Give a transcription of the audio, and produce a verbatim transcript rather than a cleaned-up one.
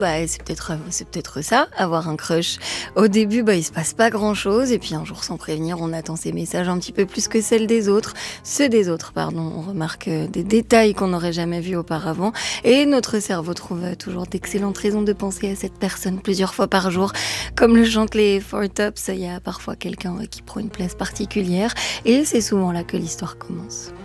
Bah, c'est peut-être, heu, c'est peut-être ça, avoir un crush. Au début, bah, il se passe pas grand-chose et puis un jour, sans prévenir, on attend ses messages un petit peu plus que celles des autres ceux des autres, pardon. On remarque, heu, des détails qu'on n'aurait jamais vus auparavant et notre cerveau trouve, heu, toujours d'excellentes raisons de penser à cette personne plusieurs fois par jour. Comme le chantent les Four Tops, il y a parfois quelqu'un, heu, qui prend une place particulière et c'est souvent là que l'histoire commence.